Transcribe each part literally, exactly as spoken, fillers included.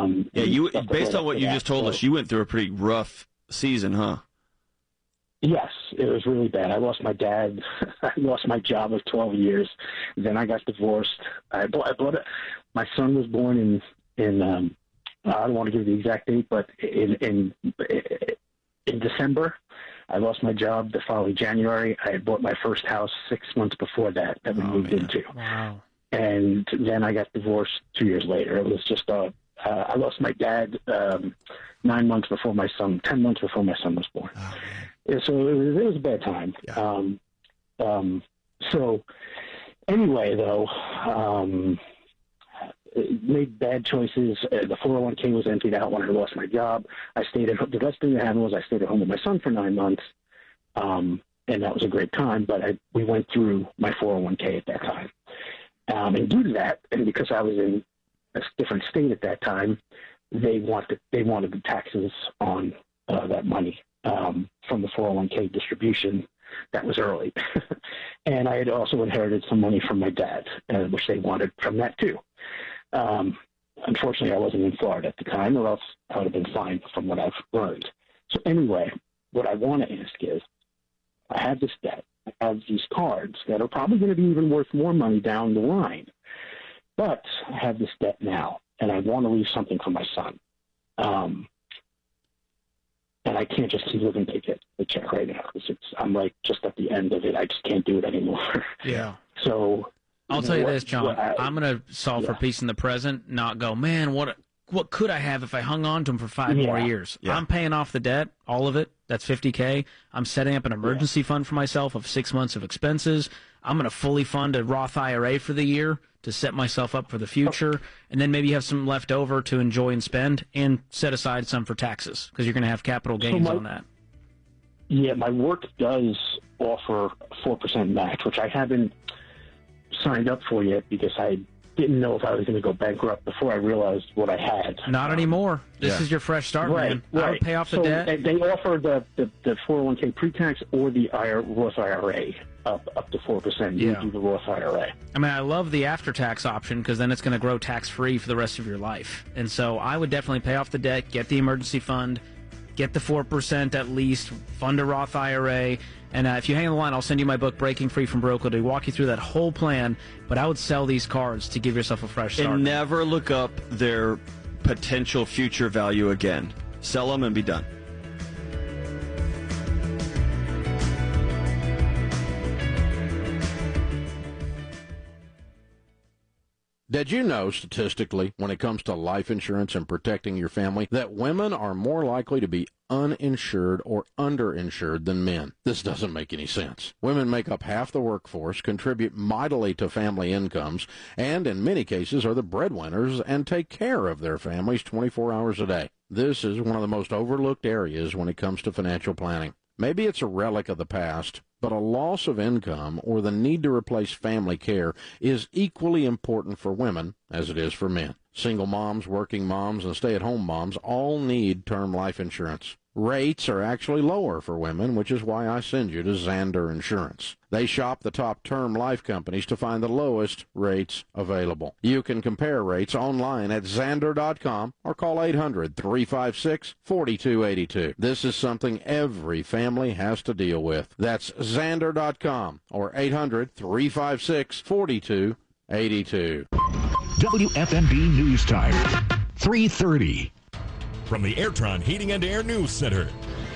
Um, yeah, you stuff based right on what after you that. just told So, us, you went through a pretty rough season, huh? Yes, it was really bad. I lost my dad. I lost my job of twelve years. Then I got divorced. I bought, I bought it. My son was born in, in um, I don't want to give the exact date, but in, in, in December. I lost my job the following January. I had bought my first house six months before that that we Oh, moved man. into. Wow. And then I got divorced two years later. It was just a, uh, I lost my dad um, nine months before my son, ten months before my son was born. Oh, Yeah, so it was, it was a bad time. Yeah. Um, um, so anyway, though, um, made bad choices. Uh, the four oh one k was emptied out when I lost my job. I stayed at the best thing that happened was I stayed at home with my son for nine months, um, and that was a great time. But I, we went through my four oh one k at that time, um, and due to that, and because I was in a different state at that time, they wanted they wanted the taxes on uh, that money um, from the four oh one k distribution. That was early, and I had also inherited some money from my dad, uh, which they wanted from that too. Um, unfortunately, I wasn't in Florida at the time, or else I would have been fine from what I've learned. So anyway, what I want to ask is, I have this debt, I have these cards that are probably going to be even worth more money down the line, but I have this debt now, and I want to leave something for my son. Um, and I can't just keep living paycheck to check right now, because it's, I'm like just at the end of it. I just can't do it anymore. Yeah. So I'll tell you this, John. I, I'm going to solve yeah. for peace in the present, not go, man, what what could I have if I hung on to him for five Yeah. more years? Yeah. I'm paying off the debt, all of it. That's fifty K. I'm setting up an emergency yeah. fund for myself of six months of expenses. I'm going to fully fund a Roth I R A for the year to set myself up for the future, and then maybe have some left over to enjoy and spend, and set aside some for taxes, because you're going to have capital gains so my, on that. Yeah, my work does offer a four percent match, which I haven't signed up for yet because I didn't know if I was going to go bankrupt before I realized what I had. Not anymore. This Yeah. is your fresh start, Right, man. right. I would pay off the so debt. They, they offer the, the, the four oh one k pre-tax or the I R, Roth I R A up up to four percent. You Yeah. do the Roth I R A. I mean, I love the after-tax option, because then it's going to grow tax-free for the rest of your life. And so I would definitely pay off the debt, get the emergency fund, get the four percent at least, fund a Roth I R A, and uh, if you hang on the line, I'll send you my book, Breaking Free from Broke, to walk you through that whole plan. But I would sell these cards to give yourself a fresh start. And never look up their potential future value again. Sell them and be done. Did you know, statistically, when it comes to life insurance and protecting your family, that women are more likely to be uninsured or underinsured than men? This doesn't make any sense. Women make up half the workforce, contribute mightily to family incomes, and in many cases are the breadwinners and take care of their families twenty-four hours a day. This is one of the most overlooked areas when it comes to financial planning. Maybe it's a relic of the past, but a loss of income or the need to replace family care is equally important for women as it is for men. Single moms, working moms, and stay-at-home moms all need term life insurance. Rates are actually lower for women, which is why I send you to Zander Insurance. They shop the top term life companies to find the lowest rates available. You can compare rates online at Zander dot com or call eight hundred, three five six, four two eight two. This is something every family has to deal with. That's Zander dot com or eight hundred, three five six, four two eight two. W F M B News Time, three thirty. From the Airtron Heating and Air News Center,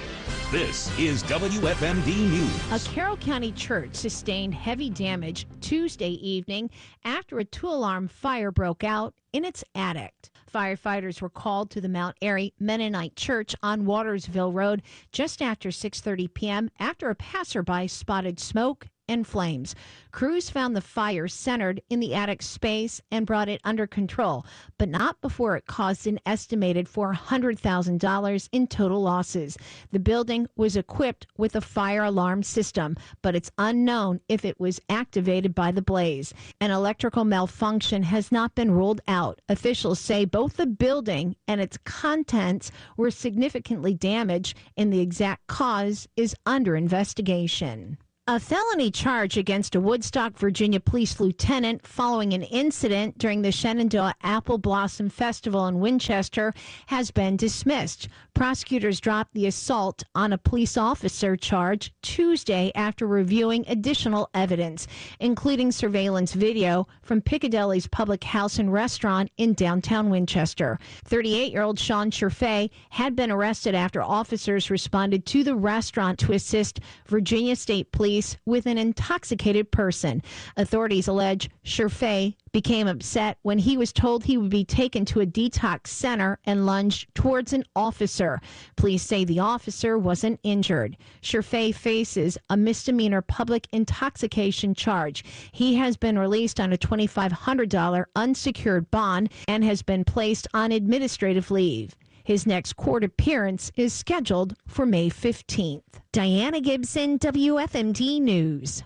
this is W F M D News. A Carroll County church sustained heavy damage Tuesday evening after a two-alarm fire broke out in its attic. Firefighters were called to the Mount Airy Mennonite Church on Watersville Road just after six thirty p.m. after a passerby spotted smoke and flames. Crews found the fire centered in the attic space and brought it under control, but not before it caused an estimated four hundred thousand dollars in total losses. The building was equipped with a fire alarm system, but it's unknown if it was activated by the blaze. An electrical malfunction has not been ruled out. Officials say both the building and its contents were significantly damaged, and the exact cause is under investigation. A felony charge against a Woodstock, Virginia police lieutenant following an incident during the Shenandoah Apple Blossom Festival in Winchester has been dismissed. Prosecutors dropped the assault on a police officer charge Tuesday after reviewing additional evidence, including surveillance video from Piccadilly's Public House and Restaurant in downtown Winchester. thirty-eight-year-old Sean Sherfay had been arrested after officers responded to the restaurant to assist Virginia State Police with an intoxicated person. Authorities allege Sherfay became upset when he was told he would be taken to a detox center and lunged towards an officer. Police say the officer wasn't injured. Sherfay faces a misdemeanor public intoxication charge. He has been released on a twenty-five hundred dollars unsecured bond and has been placed on administrative leave. His next court appearance is scheduled for May fifteenth. Diana Gibson, W F M D News.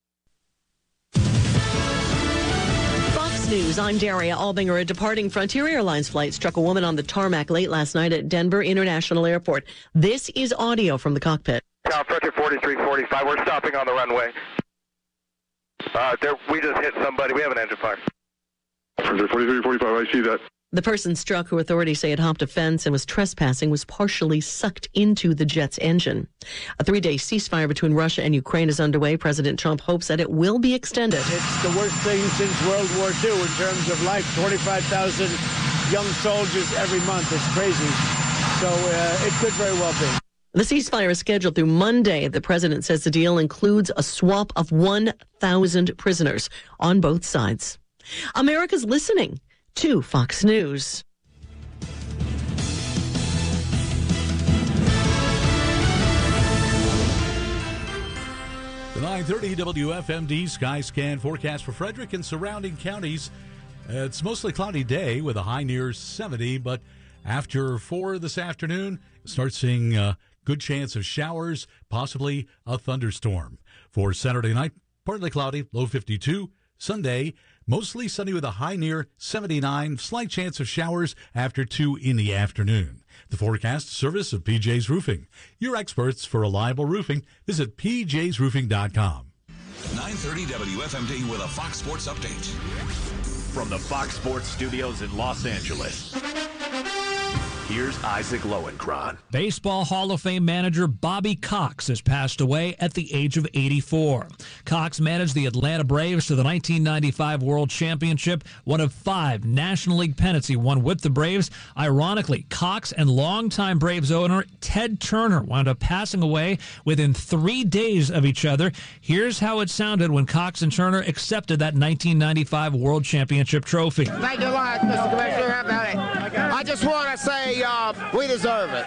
Fox News, I'm Daria Albinger. A departing Frontier Airlines flight struck a woman on the tarmac late last night at Denver International Airport. This is audio from the cockpit. Town Frontier forty-three forty-five, we're stopping on the runway. Uh, there, we just hit somebody. We have an engine fire. Frontier forty-three forty-five, I see that. The person struck, who authorities say had hopped a fence and was trespassing, was partially sucked into the jet's engine. A three-day ceasefire between Russia and Ukraine is underway. President Trump hopes that it will be extended. It's the worst thing since World War Two in terms of life. twenty-five thousand young soldiers every month. It's crazy. So uh, it could very well be. The ceasefire is scheduled through Monday. The president says the deal includes a swap of one thousand prisoners on both sides. America's listening to Fox News. The nine thirty W F M D Sky Scan forecast for Frederick and surrounding counties. It's mostly cloudy day with a high near seventy, but after four this afternoon, start seeing a good chance of showers, possibly a thunderstorm. For Saturday night, partly cloudy, low fifty-two. Sunday, mostly sunny with a high near seventy-nine, slight chance of showers after two in the afternoon. The forecast service of P J's Roofing. Your experts for reliable roofing. Visit P Js roofing dot com. nine thirty W F M D with a Fox Sports update. From the Fox Sports studios in Los Angeles, here's Isaac Lowenkron. Baseball Hall of Fame manager Bobby Cox has passed away at the age of eighty-four. Cox managed the Atlanta Braves to the nineteen ninety-five World Championship, one of five National League pennants he won with the Braves. Ironically, Cox and longtime Braves owner Ted Turner wound up passing away within three days of each other. Here's how it sounded when Cox and Turner accepted that nineteen ninety-five World Championship trophy. Thank you a lot, Mister Commissioner. How about it? I just want to say uh, we deserve it.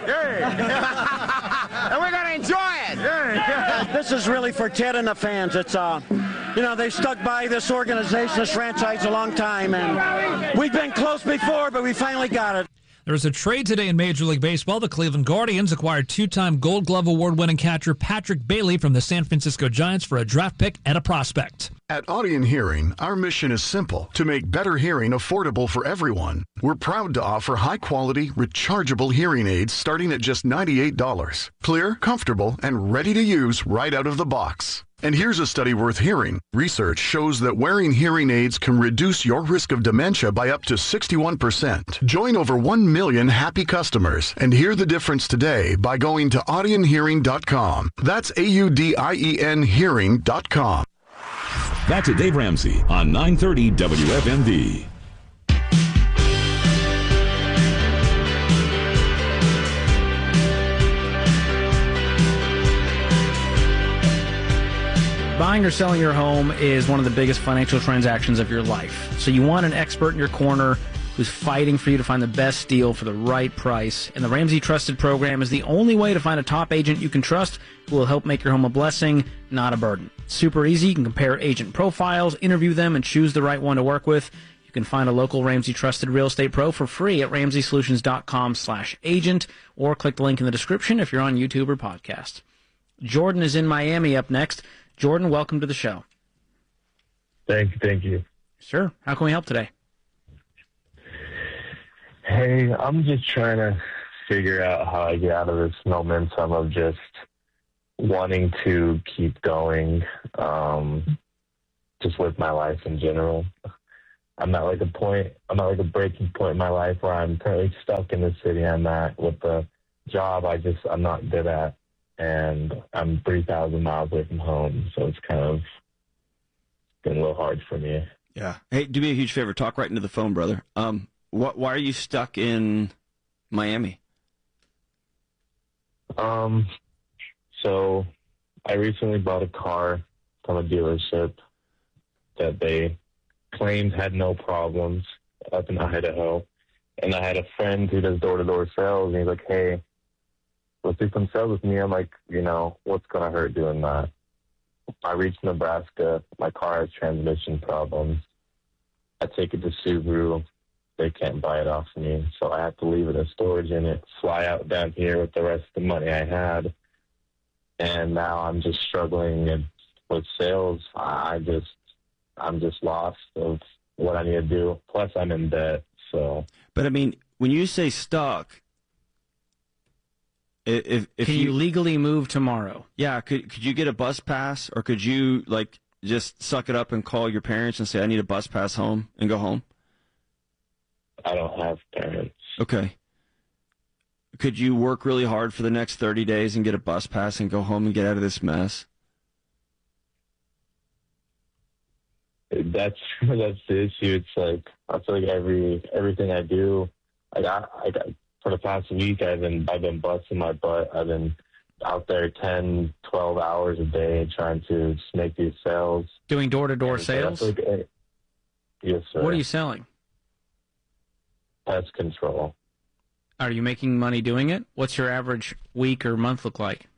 And we're going to enjoy it. This is really for Ted and the fans. It's, uh, you know, they stuck by this organization, this franchise a long time, and we've been close before, but we finally got it. There was a trade today in Major League Baseball. The Cleveland Guardians acquired two-time Gold Glove Award-winning catcher Patrick Bailey from the San Francisco Giants for a draft pick and a prospect. At Audion Hearing, our mission is simple: to make better hearing affordable for everyone. We're proud to offer high-quality, rechargeable hearing aids starting at just ninety-eight dollars. Clear, comfortable, and ready to use right out of the box. And here's a study worth hearing. Research shows that wearing hearing aids can reduce your risk of dementia by up to sixty-one percent. Join over one million happy customers and hear the difference today by going to audion hearing dot com. That's A U D I E N hearing dot com. Back to Dave Ramsey on nine thirty W F M D. Buying or selling your home is one of the biggest financial transactions of your life. So you want an expert in your corner who's fighting for you to find the best deal for the right price. And the Ramsey Trusted Program is the only way to find a top agent you can trust who will help make your home a blessing, not a burden. Super easy. You can compare agent profiles, interview them, and choose the right one to work with. You can find a local Ramsey Trusted Real Estate Pro for free at ramsey solutions dot com slash agent, or click the link in the description if you're on YouTube or podcast. Jordan is in Miami up next. Jordan, welcome to the show. Thank you, thank you. Sure. How can we help today? Hey, I'm just trying to figure out how I get out of this momentum of just wanting to keep going, um, just with my life in general. I'm at like a point, I'm at like a breaking point in my life where I'm currently stuck in the city I'm at with the job I just, I'm not good at. And I'm three thousand miles away from home. So it's kind of been a little hard for me. Yeah. Hey, do me a huge favor. Talk right into the phone, brother. Um, what, why are you stuck in Miami? Um, so I recently bought a car from a dealership that they claimed had no problems up in Idaho. And I had a friend who does door-to-door sales, and he's like, hey, let's do some sales with me. I'm like, you know, what's going to hurt doing that? I reached Nebraska. My car has transmission problems. I take it to Subaru. They can't buy it off me, so I have to leave it in a storage unit, fly out down here with the rest of the money I had. And now I'm just struggling with sales. I just, I'm just lost of what I need to do. Plus, I'm in debt. So, but I mean, when you say stuck, if, if can you, you legally move tomorrow? Yeah, could could you get a bus pass, or could you like just suck it up and call your parents and say, I need a bus pass home and go home? I don't have parents. Okay. Could you work really hard for the next thirty days and get a bus pass and go home and get out of this mess? That's that's the issue. It's like I feel like every everything I do, I got I got for the past week I've been I've been busting my butt. I've been out there ten, twelve hours a day trying to just make these sales. Doing door to door And so sales? that's like, yes, sir. What are you selling? Pest control. Are you making money doing it? What's your average week or month look like?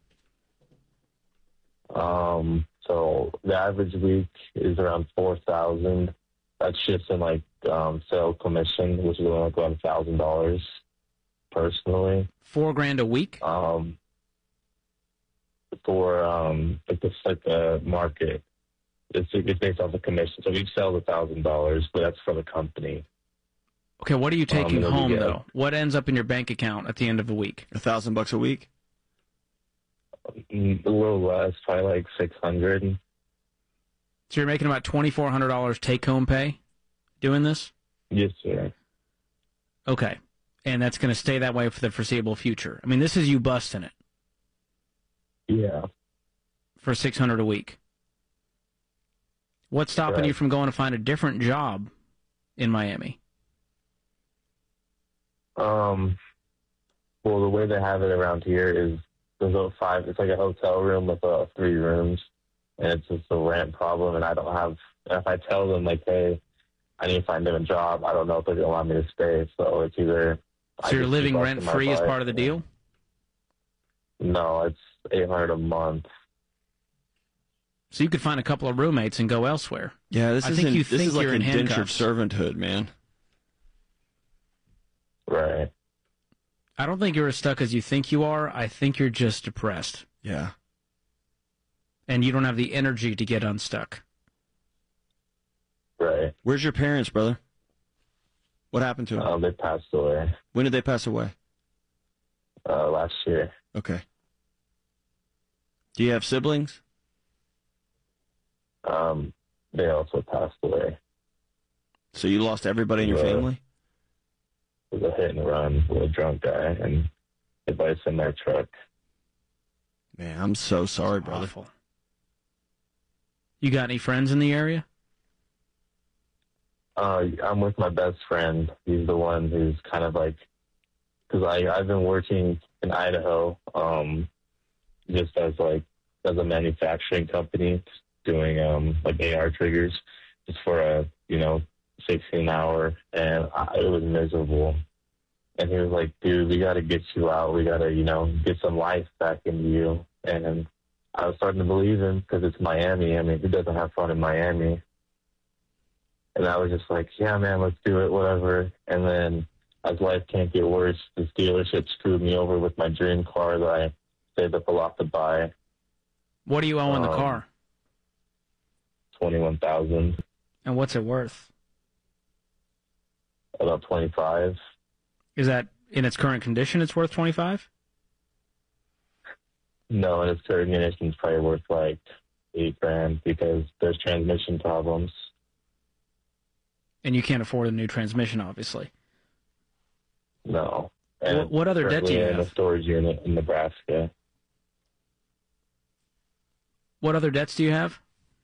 Um, so the average week is around four thousand. That's just in like um, sales commission, which is only like one thousand dollars personally. Four grand a week. Um, for um, like the like the market, it's it's based off the commission. So each sell a thousand dollars, but that's for the company. Okay, what are you taking Um, home yeah. though? What ends up in your bank account at the end of the week? A thousand bucks a week. Mm, A little less, probably like six hundred. So you're making about twenty four hundred dollars take home pay, doing this? Yes, sir. Okay, and that's going to stay that way for the foreseeable future. I mean, this is you busting it. Yeah. For six hundred a week. What's stopping Correct. you from going to find a different job in Miami? Um, well, the way they have it around here is there's a five. It's like a hotel room with uh, three rooms, and it's just a rent problem. And I don't have. If I tell them like, hey, I need to find them a job, I don't know if they're gonna allow me to stay. So it's either. So you're living rent free as part of the deal? No, it's eight hundred a month. So you could find a couple of roommates and go elsewhere. Yeah, this I is think in, you this think is like you're in indentured handcuffs. servanthood, man. Right. I don't think you're as stuck as you think you are. I think you're just depressed. Yeah. And you don't have the energy to get unstuck. Right. Where's your parents, brother? What happened to them? Um, they passed away When did they pass away? uh, last year. Okay. Do you have siblings? Um, they also passed away. So you lost everybody in your Yeah. family? It was a hit and run with a drunk guy and hit by a semi truck. Man, I'm so sorry, brother. Awful. You got any friends in the area? Uh, I'm with my best friend. He's the one who's kind of like, because I I've been working in Idaho, um, just as like as a manufacturing company, doing um like A R triggers, just for a you know sixteen hour, and I, it was miserable. And he was like, dude, we got to get you out. We got to, you know, get some life back into you. And I was starting to believe him because it's Miami. I mean, who doesn't have fun in Miami? And I was just like, yeah, man, let's do it, whatever. And then as life can't get worse, this dealership screwed me over with my dream car that I saved up a lot to buy. What do you owe in the Um, car? twenty-one thousand dollars, And what's it worth? about twenty-five. Is that in its current condition it's worth twenty-five? No, and its termination is probably worth like eight grand because there's transmission problems. And you can't afford a new transmission, obviously. No. And What, what other debt do you currently have? in a storage unit in Nebraska. What other debts do you have?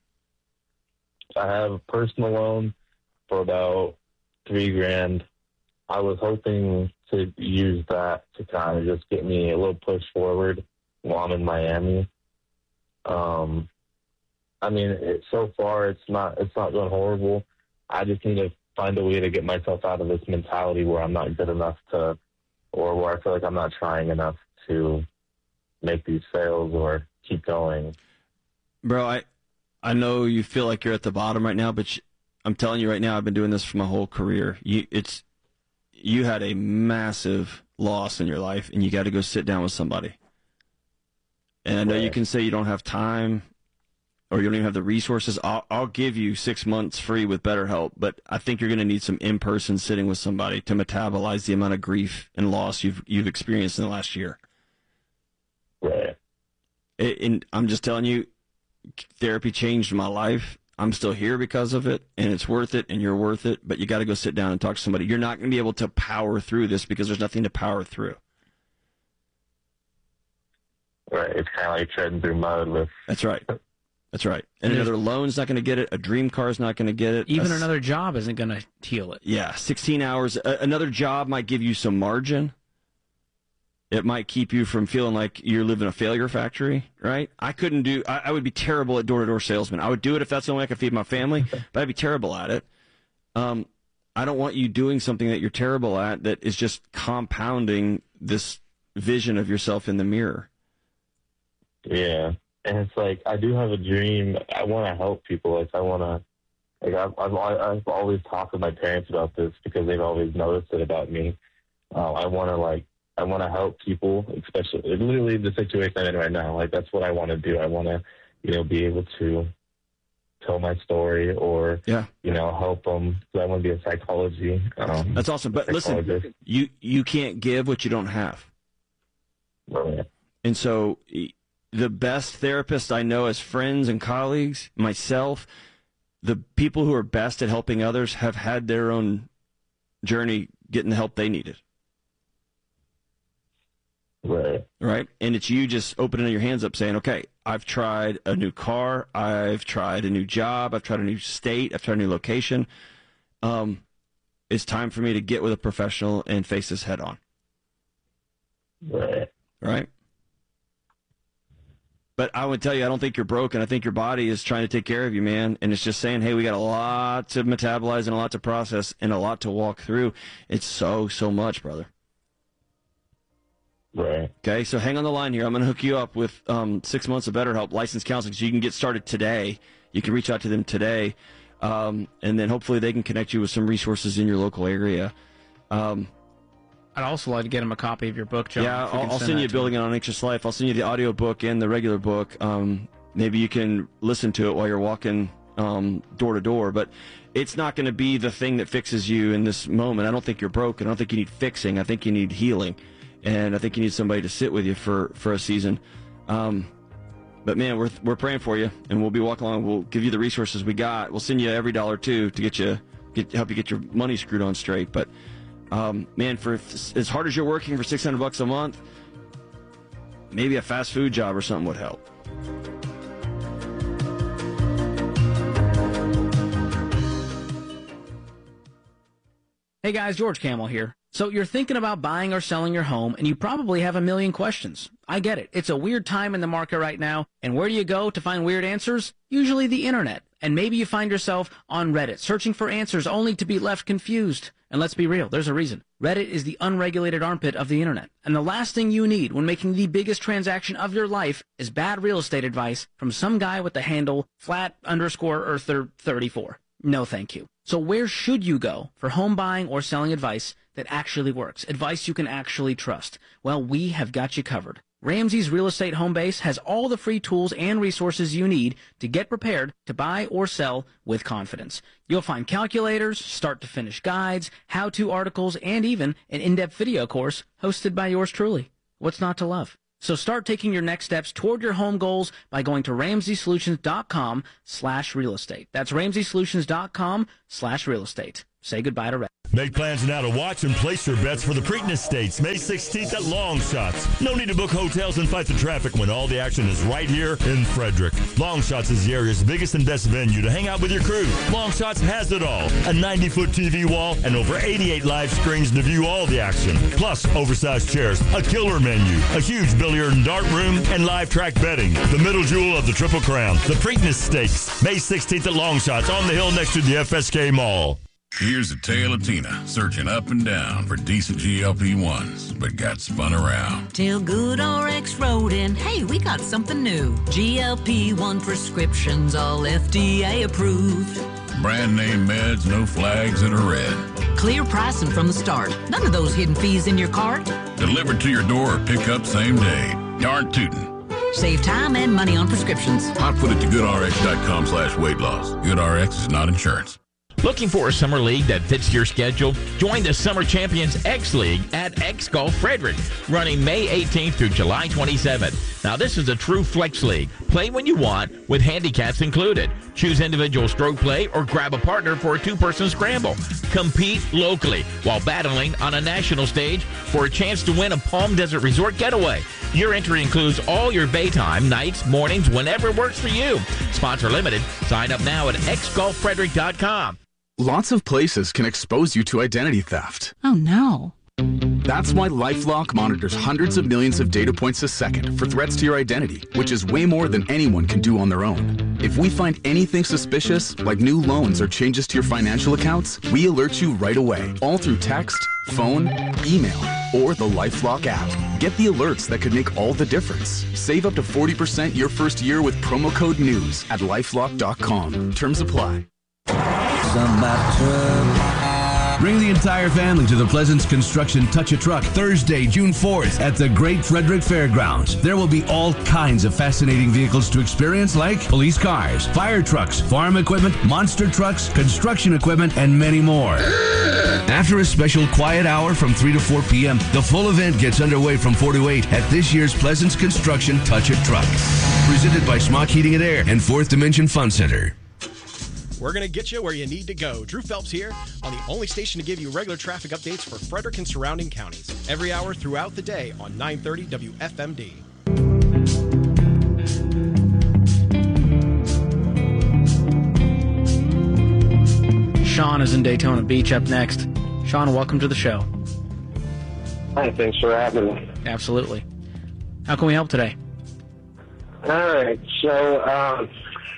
I have a personal loan for about three grand. I was hoping to use that to kind of just get me a little push forward while I'm in Miami. Um, I mean, it, so far it's not it's not going horrible. I just need to find a way to get myself out of this mentality where I'm not good enough to, or where I feel like I'm not trying enough to make these sales or keep going. Bro, I I know you feel like you're at the bottom right now, but you, I'm telling you right now, I've been doing this for my whole career. You it's you had a massive loss in your life, and you got to go sit down with somebody. And I know you can say you don't have time or you don't even have the resources. I'll, I'll give you six months free with BetterHelp, but I think you're going to need some in-person sitting with somebody to metabolize the amount of grief and loss you've you've experienced in the last year. Right. It, and I'm just telling you, therapy changed my life. I'm still here because of it, and it's worth it, and you're worth it, but you got to go sit down and talk to somebody. You're not going to be able to power through this because there's nothing to power through. Right. It's kind of like treading through mud with... That's right. That's right. And another loan's not going to get it. A dream car's not going to get it. Even A, another job isn't going to heal it. Yeah, sixteen hours. A, another job might give you some margin. It might keep you from feeling like you're living a failure factory, right? I couldn't do, I, I would be terrible at door-to-door salesman. I would do it if that's the only way I could feed my family, but I'd be terrible at it. Um, I don't want you doing something that you're terrible at that is just compounding this vision of yourself in the mirror. Yeah. And it's like, I do have a dream. I want to help people. Like, I want to, like, I've, I've, I've always talked with my parents about this because they've always noticed it about me. Uh, I want to, like, I want to help people, especially literally the situation I'm in right now. Like, that's what I want to do. I want to, you know, be able to tell my story or, yeah. you know, help them. So I want to be a psychology. Um, That's awesome. But listen, you, you can't give what you don't have. Right. And so the best therapists I know as friends and colleagues, myself, the people who are best at helping others have had their own journey getting the help they needed. Right. Right. And it's you just opening your hands up saying, okay, I've tried a new car. I've tried a new job. I've tried a new state. I've tried a new location. Um, it's time for me to get with a professional and face this head on. Right. Right. But I would tell you, I don't think you're broken. I think your body is trying to take care of you, man. And it's just saying, hey, we got a lot to metabolize and a lot to process and a lot to walk through. It's so, so much, brother. Right. Okay, so hang on the line here. I'm going to hook you up with um, six months of BetterHelp licensed counseling so you can get started today. You can reach out to them today, um, and then hopefully they can connect you with some resources in your local area. Um, I'd also like to get him a copy of your book, John. yeah, if you I'll, can I'll send send that you to Building him. an Unanxious Life. I'll send you the audio book and the regular book. Um, maybe you can listen to it while you're walking um, door to door. But it's not going to be the thing that fixes you in this moment. I don't think you're broken. I don't think you need fixing. I think you need healing. And I think you need somebody to sit with you for, for a season. Um, but, man, we're we're praying for you, and we'll be walking along. We'll give you the resources we got. We'll send you every dollar, too, to get you get help you get your money screwed on straight. But, um, man, for as hard as you're working for six hundred bucks a month, maybe a fast food job or something would help. Hey guys, George Camel here. So you're thinking about buying or selling your home, and you probably have a million questions. I get it. It's a weird time in the market right now, and where do you go to find weird answers? Usually the internet. And maybe you find yourself on Reddit, searching for answers only to be left confused. And let's be real, there's a reason. Reddit is the unregulated armpit of the internet. And the last thing you need when making the biggest transaction of your life is bad real estate advice from some guy with the handle flat underscore earther thirty-four. No thank you. So where should you go for home buying or selling advice that actually works? Advice you can actually trust? Well, we have got you covered. Ramsey's Real Estate Home Base has all the free tools and resources you need to get prepared to buy or sell with confidence. You'll find calculators, start-to-finish guides, how-to articles, and even an in-depth video course hosted by yours truly. What's not to love? So start taking your next steps toward your home goals by going to ramsey solutions dot com slash real estate. That's ramsey solutions dot com slash real estate. Say goodbye to Red. Make plans now to watch and place your bets for the Preakness Stakes, May sixteenth at Long Shots. No need to book hotels and fight the traffic when all the action is right here in Frederick. Long Shots is the area's biggest and best venue to hang out with your crew. Long Shots has it all. A ninety-foot T V wall and over eighty-eight live screens to view all the action. Plus, oversized chairs, a killer menu, a huge billiard and dart room, and live track betting. The middle jewel of the Triple Crown. The Preakness Stakes, May sixteenth at Long Shots on the hill next to the F S K Mall. Here's a tale of Tina searching up and down for decent G L P ones, but got spun around. Till GoodRx wrote in, hey, we got something new. G L P one prescriptions, all F D A approved. Brand name meds, no flags that are red. Clear pricing from the start. None of those hidden fees in your cart. Delivered to your door or pick up same day. Darn tootin'. Save time and money on prescriptions. Hot foot it to GoodRx dot com slash weight loss. GoodRx is not insurance. Looking for a summer league that fits your schedule? Join the Summer Champions X League at X Golf Frederick, running May eighteenth through July twenty-seventh. Now, this is a true flex league. Play when you want, with handicaps included. Choose individual stroke play or grab a partner for a two-person scramble. Compete locally while battling on a national stage for a chance to win a Palm Desert Resort getaway. Your entry includes all your bay time, nights, mornings, whenever it works for you. Sponsor limited. Sign up now at x golf frederick dot com. Lots of places can expose you to identity theft. Oh, no. That's why LifeLock monitors hundreds of millions of data points a second for threats to your identity, which is way more than anyone can do on their own. If we find anything suspicious, like new loans or changes to your financial accounts, we alert you right away, all through text, phone, email, or the LifeLock app. Get the alerts that could make all the difference. Save up to forty percent your first year with promo code NEWS at lifelock dot com. Terms apply. Bring the entire family to the Pleasance Construction Touch a Truck Thursday, June fourth at the Great Frederick Fairgrounds. There will be all kinds of fascinating vehicles to experience, like police cars, fire trucks, farm equipment, monster trucks, construction equipment, and many more. After a special quiet hour from three to four p.m., the full event gets underway from four to eight at this year's Pleasance Construction Touch a Truck. Presented by Smock Heating and Air and Fourth Dimension Fun Center. We're going to get you where you need to go. Drew Phelps here on the only station to give you regular traffic updates for Frederick and surrounding counties. Every hour throughout the day on nine thirty W F M D. Sean is in Daytona Beach up next. Sean, welcome to the show. Hi, thanks for having me. Absolutely. How can we help today? All right, so um,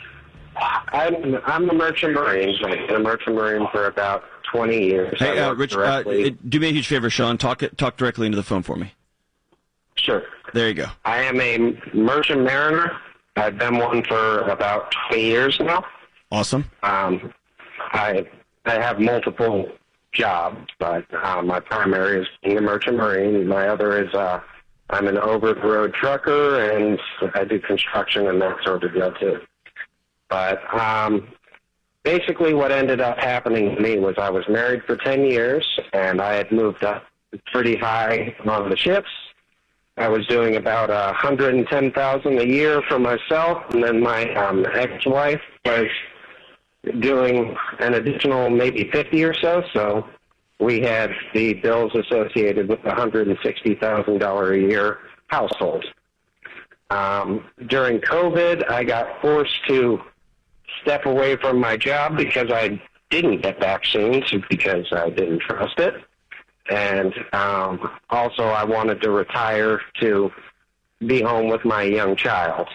I'm I'm a merchant marine. I've been a merchant marine for about twenty years. Hey, uh, Rich, uh, do me a huge favor, Sean. Talk talk directly into the phone for me. Sure. There you go. I am a merchant mariner. I've been one for about twenty years now. Awesome. Um, I I have multiple jobs, but uh, my primary is being a merchant marine. My other is uh, I'm an over-the-road trucker, and I do construction and that sort of deal too. But um, basically what ended up happening to me was I was married for ten years, and I had moved up pretty high on the ships. I was doing about one hundred ten thousand dollars a year for myself, and then my um, ex-wife was doing an additional maybe fifty or so, so we had the bills associated with the one hundred sixty thousand dollars a year household. Um, during COVID, I got forced to step away from my job because I didn't get vaccines because I didn't trust it. And um, also I wanted to retire to be home with my young child.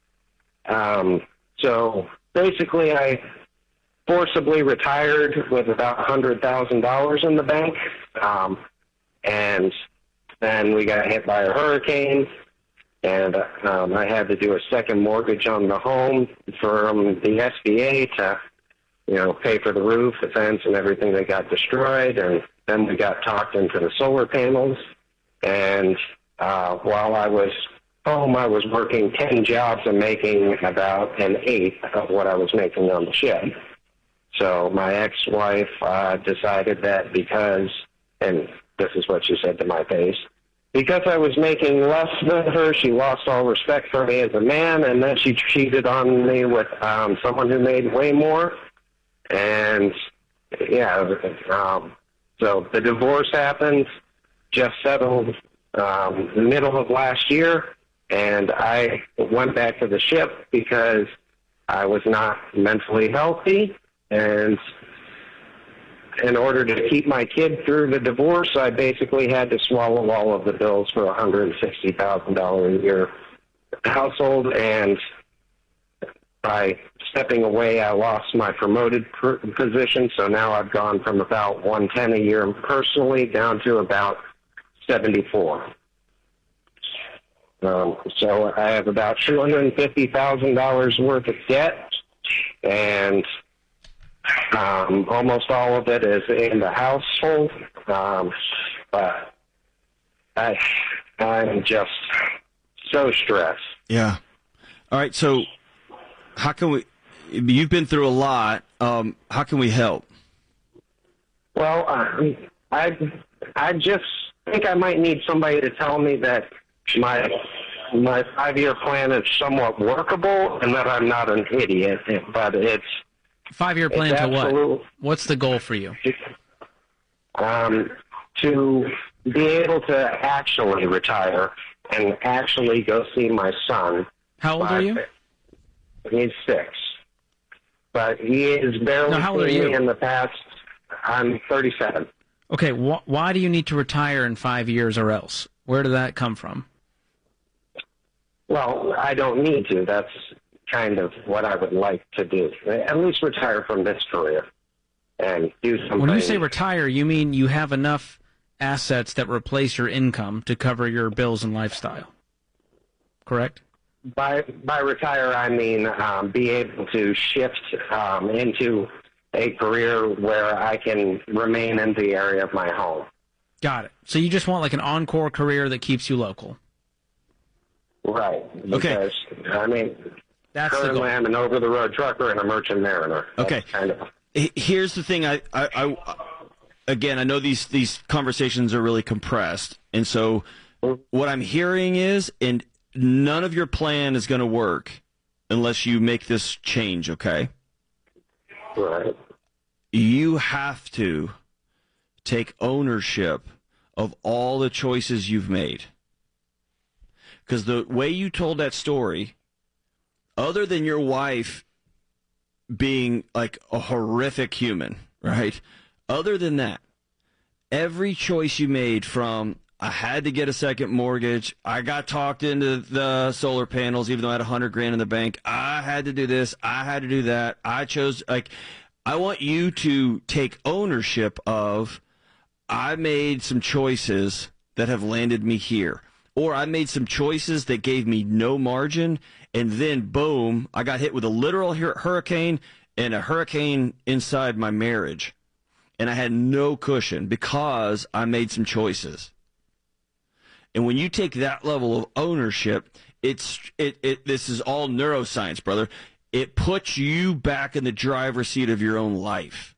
Um, so basically I forcibly retired with about one hundred thousand dollars in the bank. Um, and then we got hit by a hurricane. And um, I had to do a second mortgage on the home from the S B A to, you know, pay for the roof, the fence, and everything that got destroyed. And then we got talked into the solar panels. And uh, while I was home, I was working ten jobs and making about an eighth of what I was making on the ship. So my ex-wife uh, decided that because, and this is what she said to my face, because I was making less than her, she lost all respect for me as a man, and then she cheated on me with um, someone who made way more. And, yeah, um, so the divorce happened, just settled um, the middle of last year, and I went back to the ship because I was not mentally healthy, and in order to keep my kid through the divorce, I basically had to swallow all of the bills for a one hundred sixty thousand dollars a year household, and by stepping away, I lost my promoted pr- position, so now I've gone from about one hundred ten thousand dollars a year personally down to about seventy-four. Um, so I have about two hundred fifty thousand dollars worth of debt, and Um, almost all of it is in the household, um, but I, I'm just so stressed. Yeah. All right. So, how can we? You've been through a lot. Um, how can we help? Well, I, I, I just think I might need somebody to tell me that my my five-year plan is somewhat workable and that I'm not an idiot. But it's Five-year plan it's to what? absolute- What's the goal for you? Um, to be able to actually retire and actually go see my son. How old are you? He's six. But he is barely No, how old are seen me you? in the past. I'm thirty-seven. Okay, wh- why do you need to retire in five years or else? Where did that come from? Well, I don't need to. That's kind of what I would like to do. At least retire from this career and do something. When you say retire, you mean you have enough assets that replace your income to cover your bills and lifestyle, correct? By by retire, I mean um, be able to shift um, into a career where I can remain in the area of my home. Got it. So you just want like an encore career that keeps you local. Right. Because, okay. I mean, That's the currently goal. I'm an over-the-road trucker and a merchant mariner. That's Okay. kind of. H- Here's the thing. I, I, I, again, I know these these conversations are really compressed, and so what I'm hearing is, and none of your plan is going to work unless you make this change. Okay. Right. You have to take ownership of all the choices you've made. Because the way you told that story, other than your wife being like a horrific human, right? Other than that, every choice you made, from I had to get a second mortgage, I got talked into the solar panels even though I had a hundred grand in the bank, I had to do this, I had to do that, I chose, like, I want you to take ownership of, I made some choices that have landed me here. Or I made some choices that gave me no margin, and then, boom, I got hit with a literal hur- hurricane and a hurricane inside my marriage. And I had no cushion because I made some choices. And when you take that level of ownership, it's it, it this is all neuroscience, brother. It puts you back in the driver's seat of your own life.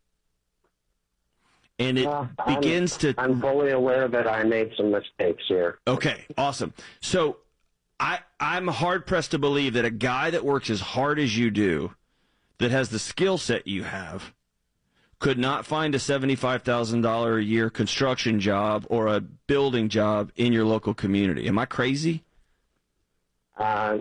And it Uh, begins I'm, to... I'm fully aware that I made some mistakes here. Okay, awesome. So I, I'm hard-pressed to believe that a guy that works as hard as you do, that has the skill set you have, could not find a seventy-five thousand dollars a year construction job or a building job in your local community. Am I crazy? Uh,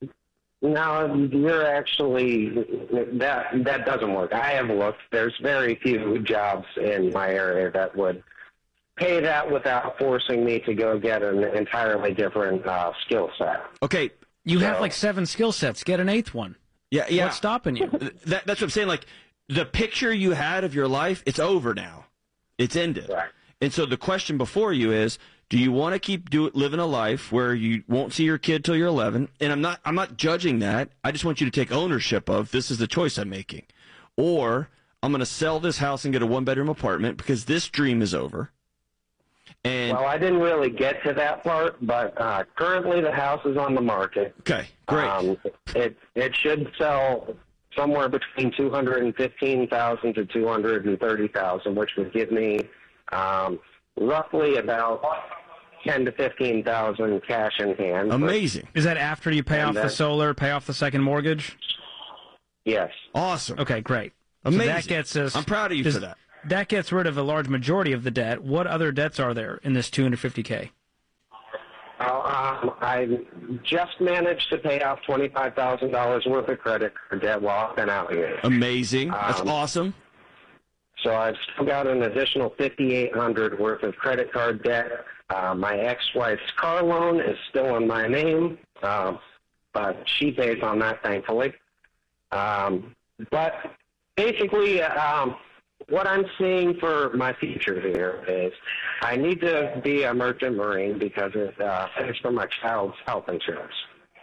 no, you're actually, that that doesn't work. I have looked. There's very few jobs in my area that would pay that without forcing me to go get an entirely different uh, skill set. Okay. You So- have like seven skill sets. Get an eighth one. Yeah, yeah. What's stopping you? That, that's what I'm saying. Like, the picture you had of your life, it's over now. It's ended. Right. And so the question before you is, do you want to keep do, living a life where you won't see your kid till you're eleven? And I'm not I'm not judging that. I just want you to take ownership of, this is the choice I'm making. Or I'm going to sell this house and get a one-bedroom apartment because this dream is over. And Well, I didn't really get to that part, but uh, currently the house is on the market. Okay, great. Um, it it should sell somewhere between two hundred fifteen thousand to two hundred thirty thousand, which would give me um, roughly about ten to fifteen thousand cash in hand. Amazing. Is that after you pay And off the then- solar, pay off the second mortgage? Yes. Awesome. Okay, great. Amazing. So that gets us. I'm proud of you does- for that. That gets rid of a large majority of the debt. What other debts are there in this two hundred fifty K? Uh, um, I just managed to pay off twenty-five thousand dollars worth of credit card debt while I've been out here. Amazing. That's Um, awesome. So I've still got an additional fifty-eight hundred dollars worth of credit card debt. Uh, my ex-wife's car loan is still in my name, um, but she pays on that, thankfully. Um, but basically, um, what I'm seeing for my future here is I need to be a merchant marine because it uh, pays for my child's health insurance.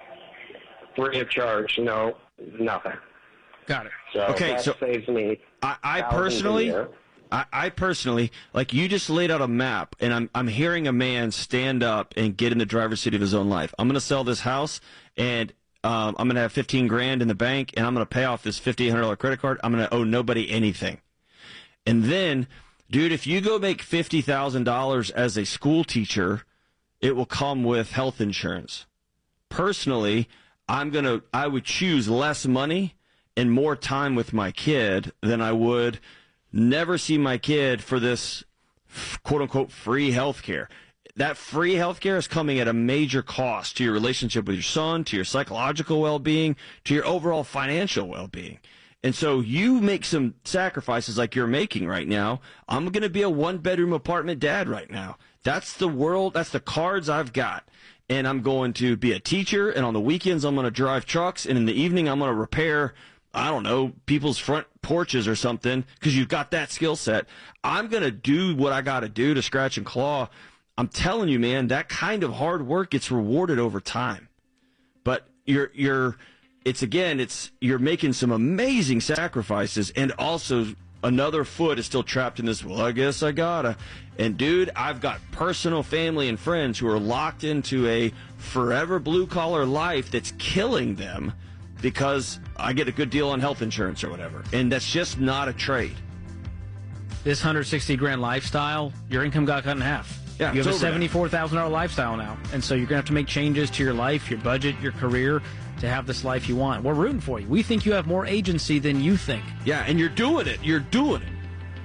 Free of charge, no, nothing. Got it. So Okay, that so saves me. I, I thousands a personally, year. I, I personally, like you just laid out a map, and I'm I'm hearing a man stand up and get in the driver's seat of his own life. I'm going to sell this house, and um, I'm going to have fifteen grand in the bank, and I'm going to pay off this fifty-eight hundred dollars credit card. I'm going to owe nobody anything. And then, dude, if you go make fifty thousand dollars as a school teacher, it will come with health insurance. Personally, I'm going to, I would choose less money and more time with my kid than I would never see my kid for this quote unquote free health care. That free health care is coming at a major cost to your relationship with your son, to your psychological well-being, to your overall financial well-being. And so you make some sacrifices like you're making right now. I'm going to be a one-bedroom apartment dad right now. That's the world. That's the cards I've got. And I'm going to be a teacher, and on the weekends I'm going to drive trucks, and in the evening I'm going to repair, I don't know, people's front porches or something, because you've got that skill set. I'm going to do what I got to do to scratch and claw. I'm telling you, man, that kind of hard work gets rewarded over time. But you're you're it's again, it's you're making some amazing sacrifices, and also another foot is still trapped in this, well, I guess I gotta. And dude, I've got personal family and friends who are locked into a forever blue collar life that's killing them because I get a good deal on health insurance or whatever. And that's just not a trade. This one hundred sixty grand lifestyle, your income got cut in half. Yeah, you have it's a over now. seventy-four thousand dollars lifestyle now. And so you're going to have to make changes to your life, your budget, your career to have this life you want. We're rooting for you. We think you have more agency than you think. Yeah, and you're doing it. You're doing it.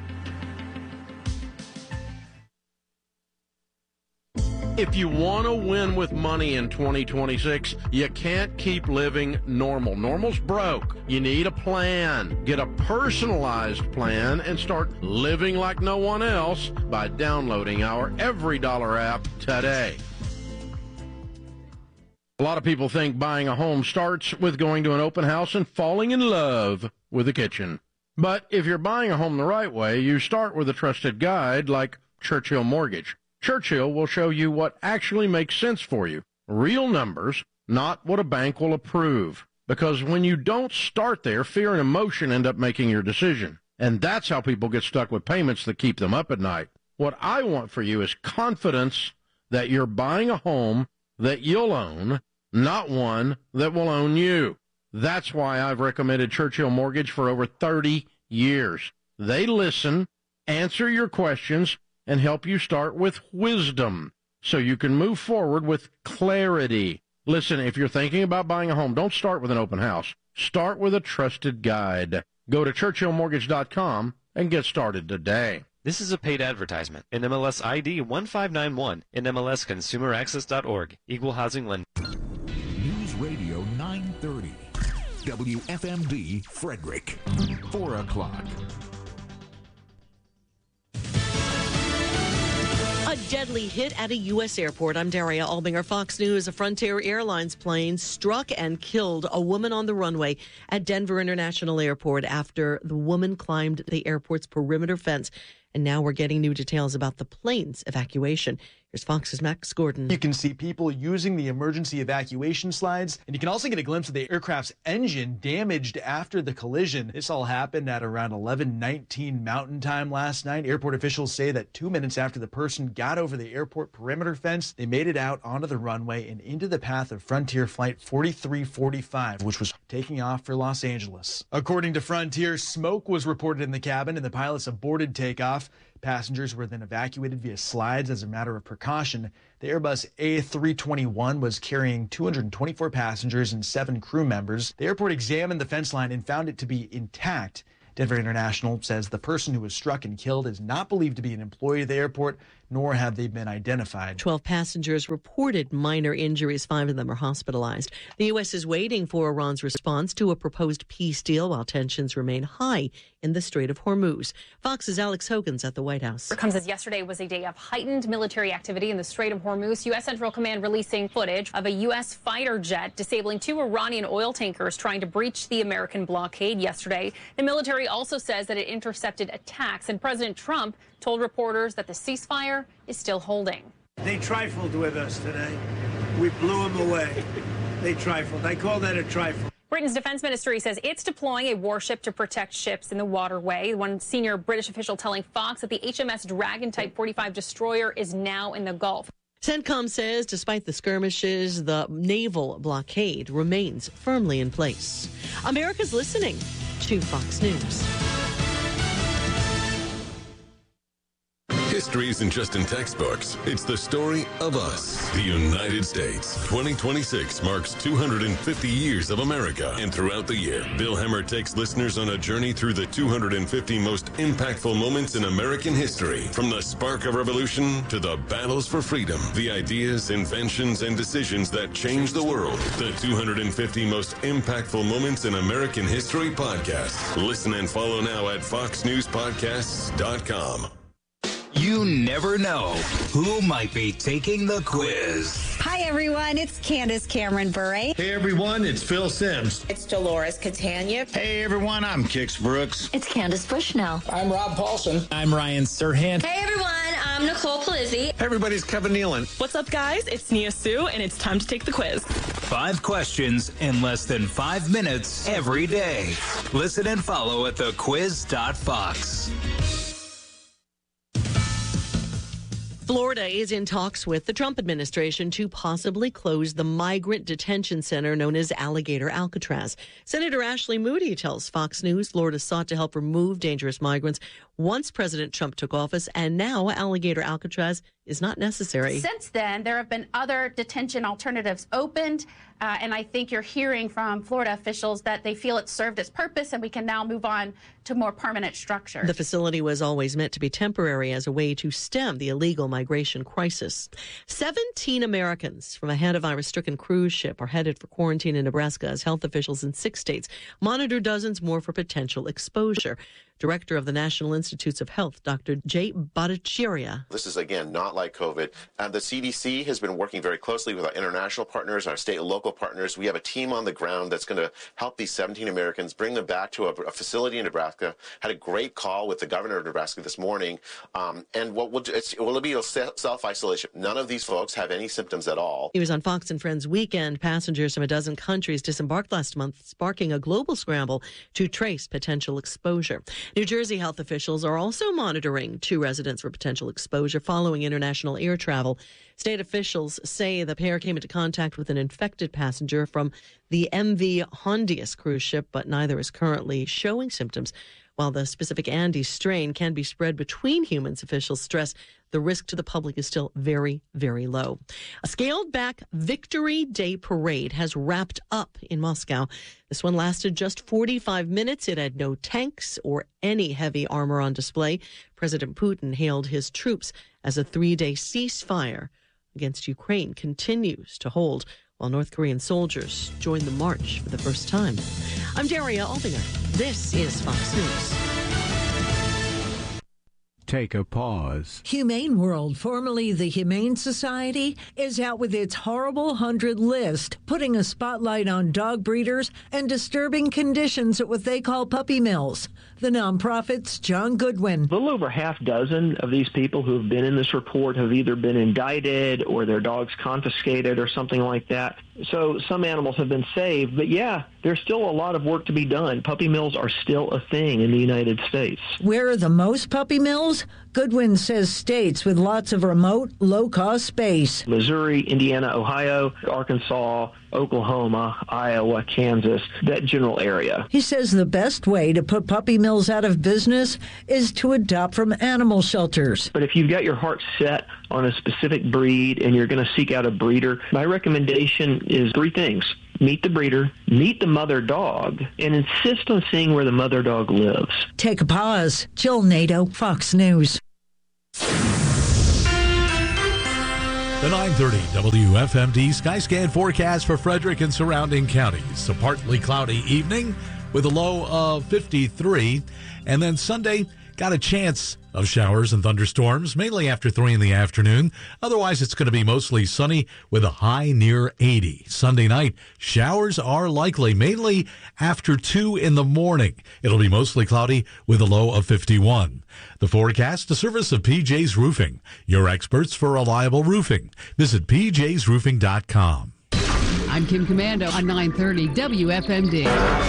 If you want to win with money in twenty twenty-six, you can't keep living normal. Normal's broke. You need a plan. Get a personalized plan and start living like no one else by downloading our Every Dollar app today. A lot of people think buying a home starts with going to an open house and falling in love with a kitchen. But if you're buying a home the right way, you start with a trusted guide like Churchill Mortgage. Churchill will show you what actually makes sense for you. Real numbers, not what a bank will approve. Because when you don't start there, fear and emotion end up making your decision. And that's how people get stuck with payments that keep them up at night. What I want for you is confidence that you're buying a home that you'll own, not one that will own you. That's why I've recommended Churchill Mortgage for over thirty years. They listen, answer your questions, and help you start with wisdom so you can move forward with clarity. Listen, if you're thinking about buying a home, don't start with an open house. Start with a trusted guide. Go to Churchill Mortgage dot com and get started today. This is a paid advertisement. N M L S I D one five nine one. N M L S Consumer Access dot org. Equal Housing Lender. News Radio nine thirty. W F M D Frederick. four o'clock. A deadly hit at a U S airport. I'm Daria Albinger, Fox News. A Frontier Airlines plane struck and killed a woman on the runway at Denver International Airport after the woman climbed the airport's perimeter fence. And now we're getting new details about the plane's evacuation. Here's Fox's Max Gordon. You can see people using the emergency evacuation slides, and you can also get a glimpse of the aircraft's engine damaged after the collision. This all happened at around eleven nineteen Mountain Time last night. Airport officials say that two minutes after the person got over the airport perimeter fence, they made it out onto the runway and into the path of Frontier Flight forty-three forty-five, which was taking off for Los Angeles. According to Frontier, smoke was reported in the cabin and the pilots aborted takeoff. Passengers were then evacuated via slides as a matter of precaution. The Airbus A three twenty-one was carrying two hundred twenty-four passengers and seven crew members. The airport examined the fence line and found it to be intact. Denver International says the person who was struck and killed is not believed to be an employee of the airport, nor have they been identified. twelve passengers reported minor injuries. Five of them are hospitalized. The U S is waiting for Iran's response to a proposed peace deal while tensions remain high in the Strait of Hormuz. Fox's Alex Hogan's at the White House. It comes as yesterday was a day of heightened military activity in the Strait of Hormuz. U S. Central Command releasing footage of a U S fighter jet disabling two Iranian oil tankers trying to breach the American blockade yesterday. The military also says that it intercepted attacks, and President Trump told reporters that the ceasefire is still holding. They trifled with us today. We blew them away. They trifled. I call that a trifle. Britain's defense ministry says it's deploying a warship to protect ships in the waterway. One senior British official telling Fox that the H M S Dragon Type forty-five destroyer is now in the Gulf. CENTCOM says despite the skirmishes, the naval blockade remains firmly in place. America's listening to Fox News. History isn't just in textbooks. It's the story of us, the United States. twenty twenty-six marks two hundred fifty years of America. And throughout the year, Bill Hemmer takes listeners on a journey through the two hundred fifty most impactful moments in American history. From the spark of revolution to the battles for freedom, the ideas, inventions, and decisions that changed the world. The two hundred fifty most impactful moments in American history podcast. Listen and follow now at fox news podcasts dot com. You never know who might be taking the quiz. Hi, everyone. It's Candace Cameron Bure. Hey, everyone. It's Phil Sims. It's Dolores Catania. Hey, everyone. I'm Kix Brooks. It's Candace Bushnell. I'm Rob Paulson. I'm Ryan Serhant. Hey, everyone. I'm Nicole Palizzi. Hey, everybody. It's Kevin Nealon. What's up, guys? It's Nia Sue, and it's time to take the quiz. Five questions in less than five minutes every day. Listen and follow at the quiz dot fox. Florida is in talks with the Trump administration to possibly close the migrant detention center known as Alligator Alcatraz. Senator Ashley Moody tells Fox News Florida sought to help remove dangerous migrants once President Trump took office, and now Alligator Alcatraz is not necessary. Since then, there have been other detention alternatives opened, uh, and I think you're hearing from Florida officials that they feel it served its purpose and we can now move on to more permanent structure. The facility was always meant to be temporary as a way to stem the illegal migration crisis. seventeen Americans from a hantavirus-stricken cruise ship are headed for quarantine in Nebraska as health officials in six states monitor dozens more for potential exposure. Director of the National Institutes of Health, Doctor Jay Bhattacharya. This is, again, not like COVID. And the C D C has been working very closely with our international partners, our state and local partners. We have a team on the ground that's going to help these seventeen Americans, bring them back to a, a facility in Nebraska. Had a great call with the governor of Nebraska this morning. Um, and what we'll do, it's, it will be a self-isolation. None of these folks have any symptoms at all. He was on Fox and Friends Weekend. Passengers from a dozen countries disembarked last month, sparking a global scramble to trace potential exposure. New Jersey health officials are also monitoring two residents for potential exposure following international air travel. State officials say the pair came into contact with an infected passenger from the M V Hondius cruise ship, but neither is currently showing symptoms. While the specific Andes strain can be spread between humans, officials stress the risk to the public is still very, very low. A scaled-back Victory Day parade has wrapped up in Moscow. This one lasted just forty-five minutes. It had no tanks or any heavy armor on display. President Putin hailed his troops as a three-day ceasefire against Ukraine continues to hold, while North Korean soldiers joined the march for the first time. I'm Daria Albinger. This is Fox News. Take a pause. Humane World, formerly the Humane Society, is out with its horrible hundred list, putting a spotlight on dog breeders and disturbing conditions at what they call puppy mills. The nonprofit's John Goodwin. A little over half dozen of these people who have been in this report have either been indicted or their dogs confiscated or something like that. So some animals have been saved, but yeah, there's still a lot of work to be done. Puppy mills are still a thing in the United States. Where are the most puppy mills? Goodwin says states with lots of remote, low-cost space. Missouri, Indiana, Ohio, Arkansas, Oklahoma, Iowa, Kansas, that general area. He says the best way to put puppy mills out of business is to adopt from animal shelters. But if you've got your heart set on a specific breed and you're going to seek out a breeder, my recommendation is three things. Meet the breeder, meet the mother dog, and insist on seeing where the mother dog lives. Take a pause. Jill Nato, Fox News. The nine thirty W F M D Skyscan forecast for Frederick and surrounding counties. A partly cloudy evening with a low of fifty-three. And then Sunday, got a chance of showers and thunderstorms, mainly after three in the afternoon. Otherwise, it's going to be mostly sunny with a high near eighty. Sunday night, showers are likely, mainly after two in the morning. It'll be mostly cloudy with a low of fifty-one. The forecast, a service of P J's Roofing, your experts for reliable roofing. Visit P Js roofing dot com. I'm Kim Commando on nine thirty W F M D.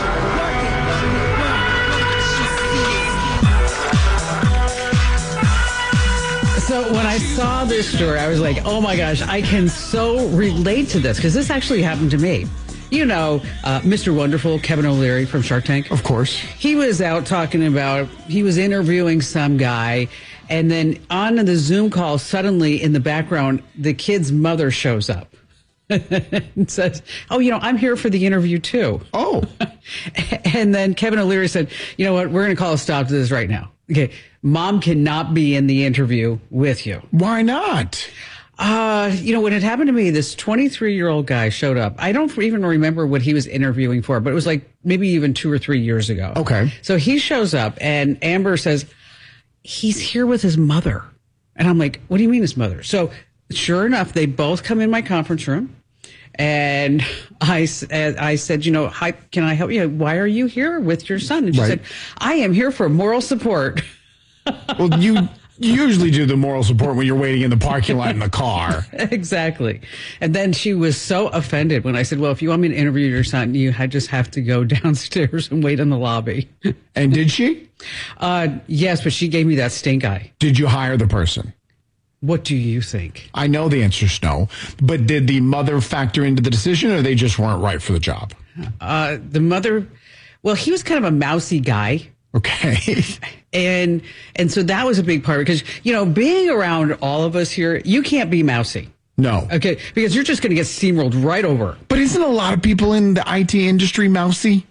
So when I saw this story, I was like, oh my gosh, I can so relate to this because this actually happened to me. You know, uh, Mister Wonderful, Kevin O'Leary from Shark Tank. Of course. He was out talking about, he was interviewing some guy, and then on the Zoom call, suddenly in the background, the kid's mother shows up. And says, oh, you know, I'm here for the interview too. Oh. And then Kevin O'Leary said, you know what, we're going to call a stop to this right now. Okay, mom cannot be in the interview with you. Why not? Uh, you know, when it happened to me, this twenty-three-year-old guy showed up. I don't even remember what he was interviewing for, but it was like maybe even two or three years ago. Okay. So he shows up, and Amber says, he's here with his mother. And I'm like, what do you mean his mother? So sure enough, they both come in my conference room. And I, I said, you know, hi, can I help you? Why are you here with your son? And she right. said, I am here for moral support. Well, you usually do the moral support when you're waiting in the parking lot in the car. Exactly. And then she was so offended when I said, well, if you want me to interview your son, you just have to go downstairs and wait in the lobby. And did she? Uh, yes, but she gave me that stink eye. Did you hire the person? What do you think? I know the answer is no, but did the mother factor into the decision, or they just weren't right for the job? Uh, the mother, well, he was kind of a mousy guy. Okay. And and so that was a big part because, you know, being around all of us here, you can't be mousy. No. Okay, because you're just going to get steamrolled right over. But isn't a lot of people in the I T industry mousy?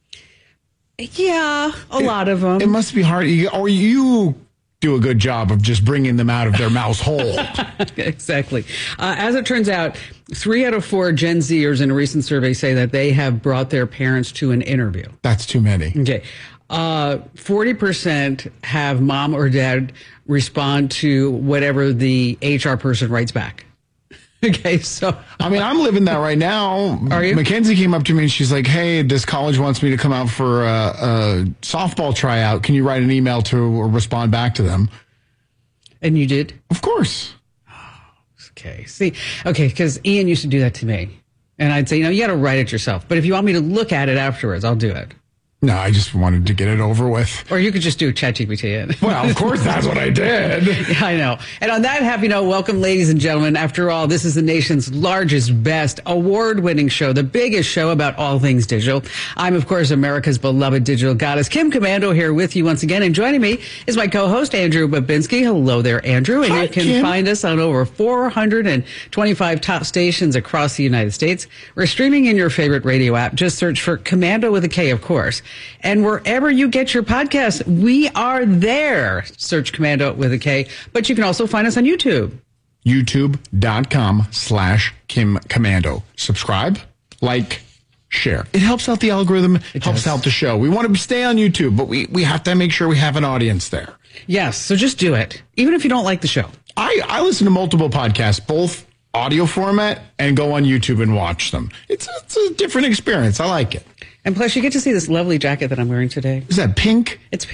Yeah, a it, lot of them. It must be hard. Or you do a good job of just bringing them out of their mouse hole. Exactly. Uh, as it turns out, three out of four Gen Zers in a recent survey say that they have brought their parents to an interview. That's too many. Okay. Uh, forty percent have mom or dad respond to whatever the H R person writes back. Okay, so. I mean, I'm living that right now. Are you? Mackenzie came up to me and she's like, hey, this college wants me to come out for a, a softball tryout. Can you write an email to or respond back to them? And you did? Of course. Okay, see, okay, because Ian used to do that to me. And I'd say, you know, you got to write it yourself. But if you want me to look at it afterwards, I'll do it. No, I just wanted to get it over with. Or you could just do ChatGPT. Well, of course, that's what I did. Yeah, I know. And on that happy note, welcome, ladies and gentlemen. After all, this is the nation's largest, best, award-winning show, the biggest show about all things digital. I'm, of course, America's beloved digital goddess, Kim Commando, here with you once again. And joining me is my co-host, Andrew Babinski. Hello there, Andrew. And Hi, you can Kim. find us on over four hundred twenty-five top stations across the United States. We're streaming in your favorite radio app. Just search for Commando with a K, of course. And wherever you get your podcasts, we are there. Search Commando with a K. But you can also find us on YouTube. YouTube.com slash Kim Commando. Subscribe, like, share. It helps out the algorithm. It helps out the show. We want to stay on YouTube, but we, we have to make sure we have an audience there. Yes, so just do it, even if you don't like the show. I, I listen to multiple podcasts, both audio format, and go on YouTube and watch them. It's, it's a different experience. I like it. And plus, you get to see this lovely jacket that I'm wearing today. Is that pink? It's pink.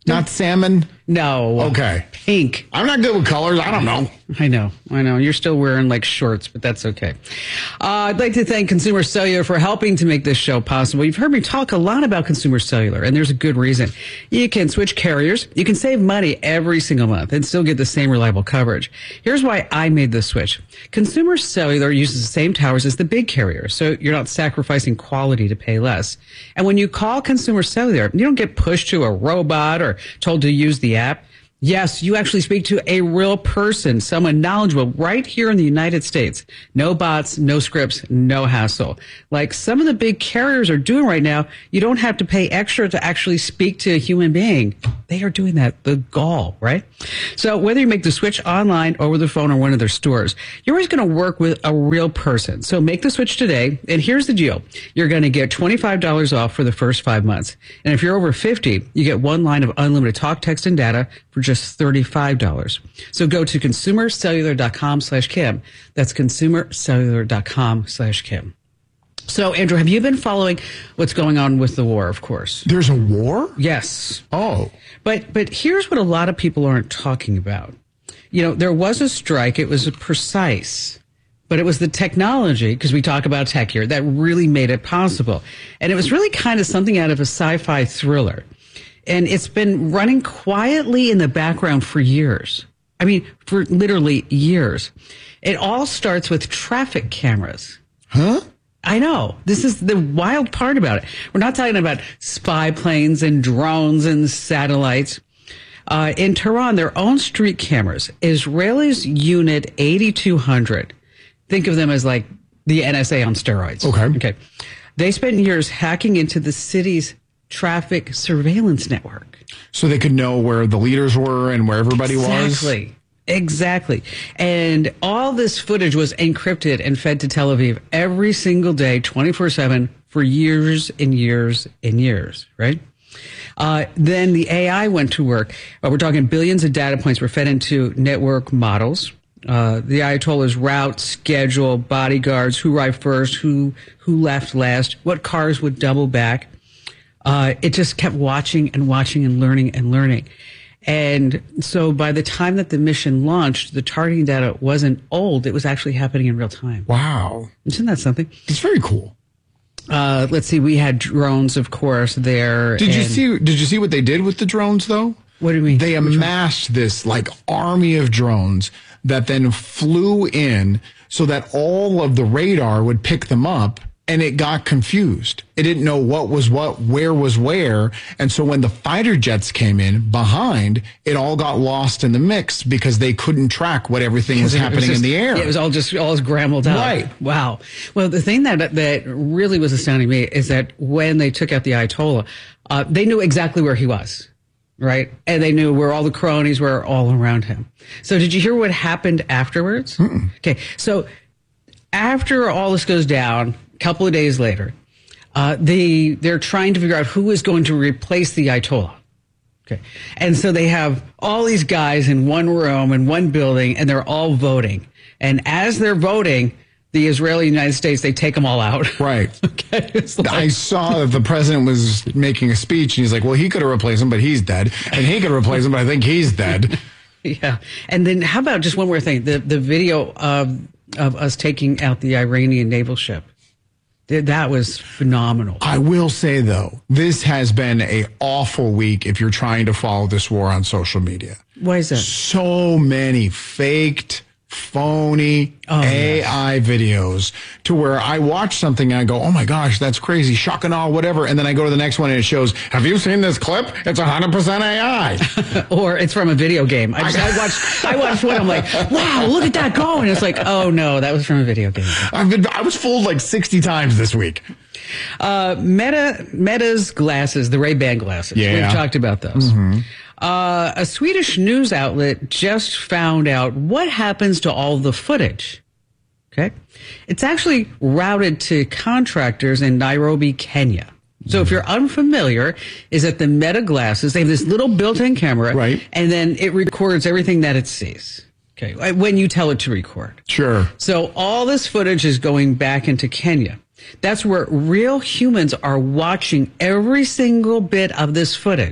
Not salmon? No. Okay. Pink. I'm not good with colors. I don't know. I know. I know. You're still wearing like shorts, but that's okay. Uh, I'd like to thank Consumer Cellular for helping to make this show possible. You've heard me talk a lot about Consumer Cellular, and there's a good reason. You can switch carriers. You can save money every single month and still get the same reliable coverage. Here's why I made the switch. Consumer Cellular uses the same towers as the big carriers, so you're not sacrificing quality to pay less. And when you call Consumer Cellular, you don't get pushed to a robot or told to use the app. Yes, you actually speak to a real person, someone knowledgeable right here in the United States. No bots, no scripts, no hassle. Like some of the big carriers are doing right now, you don't have to pay extra to actually speak to a human being. They are doing that, the gall, right? So whether you make the switch online, over the phone, or one of their stores, you're always going to work with a real person. So make the switch today. And here's the deal. You're going to get twenty-five dollars off for the first five months. And if you're over fifty, you get one line of unlimited talk, text, and data for just thirty-five dollars. So go to consumercellular.com slash Kim. That's consumercellular.com slash Kim. So, Andrew, have you been following what's going on with the war, of course? There's a war? Yes. Oh. But but here's what a lot of people aren't talking about. You know, there was a strike. It was precise. But it was the technology, because we talk about tech here, that really made it possible. And it was really kind of something out of a sci-fi thriller. And it's been running quietly in the background for years. I mean, for literally years. It all starts with traffic cameras. Huh? I know. This is the wild part about it. We're not talking about spy planes and drones and satellites. Uh, in Tehran, their own street cameras, Israelis Unit eighty-two hundred. Think of them as like the N S A on steroids. Okay. Okay. They spent years hacking into the city's traffic surveillance network. So they could know where the leaders were and where everybody exactly. was? Exactly. Exactly. And all this footage was encrypted and fed to Tel Aviv every single day, twenty-four seven, for years and years and years, right? Uh, then the A I went to work. Uh, we're talking billions of data points were fed into network models. Uh, the Ayatollah's route, schedule, bodyguards, who arrived first, who who left last, what cars would double back. Uh, it just kept watching and watching and learning and learning. And so by the time that the mission launched, the targeting data wasn't old. It was actually happening in real time. Wow. Isn't that something? It's very cool. Uh, let's see. We had drones, of course, there. Did you see, did you see what they did with the drones, though? What do you mean? They amassed this like army of drones that then flew in so that all of the radar would pick them up. And it got confused. It didn't know what was what, where was where. And so when the fighter jets came in behind, it all got lost in the mix because they couldn't track what everything was happening just, in the air. Yeah, it was all just all scrambled out. Right. Wow. Well, the thing that that really was astounding me is that when they took out the Ayatollah, uh, they knew exactly where he was. Right. And they knew where all the cronies were all around him. So did you hear what happened afterwards? Mm-mm. Okay. So after all this goes down, couple of days later, uh, they, they're trying to figure out who is going to replace the Ayatollah. Okay. And so they have all these guys in one room, in one building, and they're all voting. And as they're voting, the Israeli United States, they take them all out. Right. Okay. It's like, I saw that the president was making a speech, and he's like, well, he could have replaced him, but he's dead. And he could replace him, but I think he's dead. Yeah. And then how about just one more thing? The, the video of, of us taking out the Iranian naval ship. That was phenomenal. I will say, though, this has been a awful week if you're trying to follow this war on social media. Why is that? So many faked, phony oh, A I yes. videos to where I watch something and I go, oh, my gosh, that's crazy, shock and awe, whatever. And then I go to the next one and it shows, have you seen this clip? It's one hundred percent A I. Or it's from a video game. I, just, I watched I watched one. I'm like, wow, look at that go. And it's like, oh, no, that was from a video game. I've been, I was fooled like sixty times this week. Uh, Meta Meta's glasses, the Ray-Ban glasses. Yeah. We've talked about those. Mm-hmm. Uh, a Swedish news outlet just found out what happens to all the footage. Okay. It's actually routed to contractors in Nairobi, Kenya. So if you're unfamiliar, is that the Meta glasses, they have this little built-in camera. Right. And then it records everything that it sees. Okay. When you tell it to record. Sure. So all this footage is going back into Kenya. That's where real humans are watching every single bit of this footage.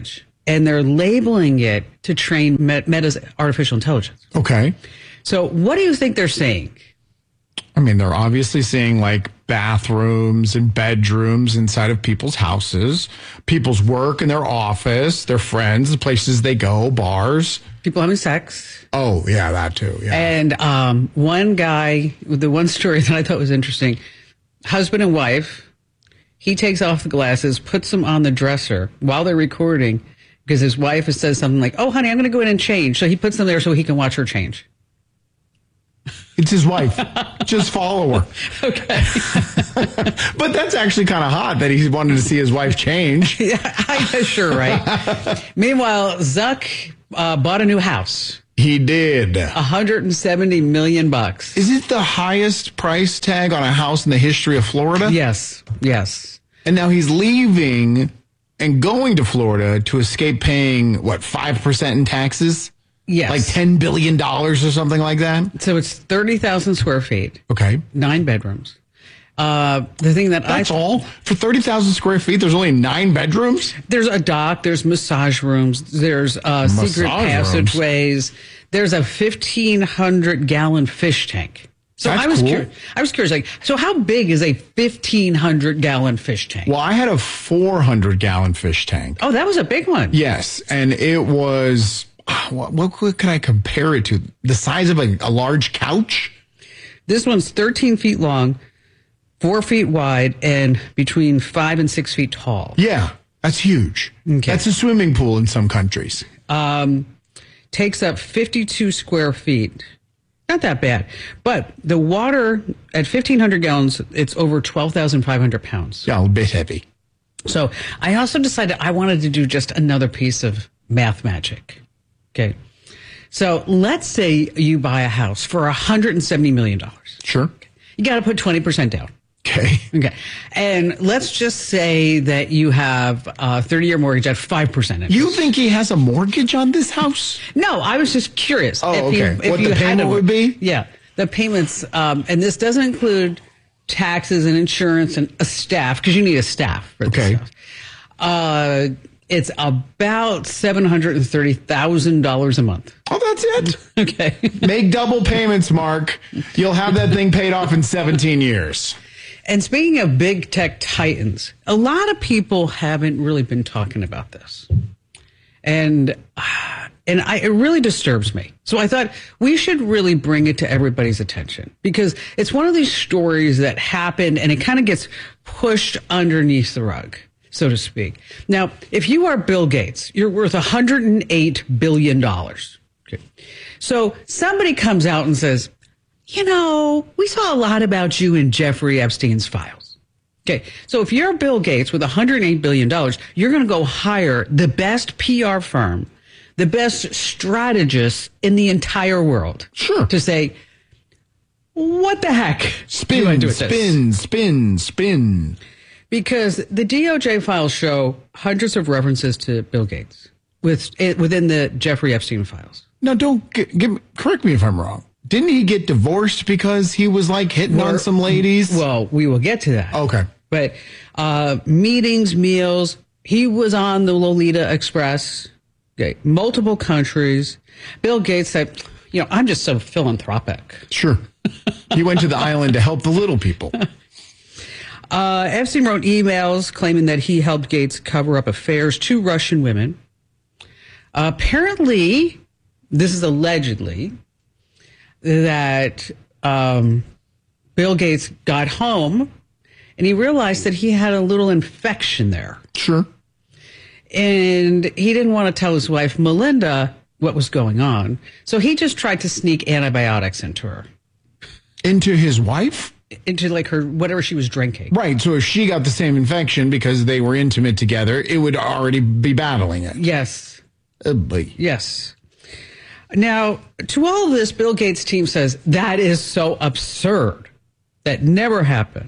and they're labeling it to train Meta's artificial intelligence. Okay. So what do you think they're saying? I mean, they're obviously saying like bathrooms and bedrooms inside of people's houses, people's work and their office, their friends, the places they go, bars. People having sex. Oh, yeah, that too. Yeah. And um, one guy, the one story that I thought was interesting, husband and wife, he takes off the glasses, puts them on the dresser while they're recording because his wife has said something like, oh, honey, I'm going to go in and change. So he puts them there so he can watch her change. It's his wife. Just follow her. Okay. But that's actually kind of hot that he wanted to see his wife change. Yeah, I guess sure, right? Meanwhile, Zuck uh, bought a new house. He did. one hundred seventy million bucks. Is it the highest price tag on a house in the history of Florida? Yes, yes. And now he's leaving and going to Florida to escape paying, what, five percent in taxes? Yes. Like ten billion dollars or something like that? So it's thirty thousand square feet. Okay. Nine bedrooms. Uh, the thing that That's I... all? For thirty thousand square feet, there's only nine bedrooms? There's a dock, there's massage rooms, there's uh, secret Massage passageways, there's a fifteen hundred gallon fish tank. So That's I was cool. curious. I was curious, like, so how big is a fifteen hundred gallon fish tank? Well, I had a four hundred gallon fish tank. Oh, that was a big one. Yes, and it was... What, what, what can I compare it to? The size of a, a large couch? This one's thirteen feet long, four feet wide, and between five and six feet tall. Yeah, that's huge. Okay. That's a swimming pool in some countries. Um, takes up fifty-two square feet. Not that bad. But the water at fifteen hundred gallons, it's over twelve thousand five hundred pounds. Yeah, a bit heavy. So I also decided I wanted to do just another piece of math magic. Okay. So let's say you buy a house for one hundred seventy million dollars. Sure. You got to put twenty percent down. Okay. Okay. And let's just say that you have a thirty-year mortgage at five percent interest. You think he has a mortgage on this house? No, I was just curious. Oh, if okay. You, if what you the had payment a- would be? Yeah. The payments, um, and this doesn't include taxes and insurance and a staff, because you need a staff for this Okay. house. Uh, it's about seven hundred thirty thousand dollars a month. Oh, that's it? Okay. Make double payments, Mark. You'll have that thing paid off in seventeen years. And speaking of big tech titans, a lot of people haven't really been talking about this. And uh, and I, it really disturbs me. So I thought we should really bring it to everybody's attention, because it's one of these stories that happened and it kind of gets pushed underneath the rug, so to speak. Now, if you are Bill Gates, you're worth one hundred eight billion dollars. Okay. So somebody comes out and says, you know, we saw a lot about you in Jeffrey Epstein's files. Okay, so if you're Bill Gates with one hundred eight billion dollars, you're going to go hire the best P R firm, the best strategist in the entire world. Sure. To say, what the heck? Spin, do I do with this? spin, spin, spin. Because the D O J files show hundreds of references to Bill Gates with, within the Jeffrey Epstein files. Now, don't get, give, correct me if I'm wrong. Didn't he get divorced because he was like hitting Well, on some ladies? Well, we will get to that. Okay. But uh, meetings, meals, he was on the Lolita Express, okay, multiple countries. Bill Gates said, you know, I'm just so philanthropic. Sure. He went to the island to help the little people. Uh, Epstein wrote emails claiming that he helped Gates cover up affairs to Russian women. Uh, apparently, this is allegedly, that um, Bill Gates got home and he realized that he had a little infection there. Sure. And he didn't want to tell his wife, Melinda, what was going on. So he just tried to sneak antibiotics into her. Into his wife? Into like her, whatever she was drinking. Right. So if she got the same infection because they were intimate together, it would already be battling it. Yes. Uh, but Yes. Now, to all of this, Bill Gates' team says that is so absurd. That never happened.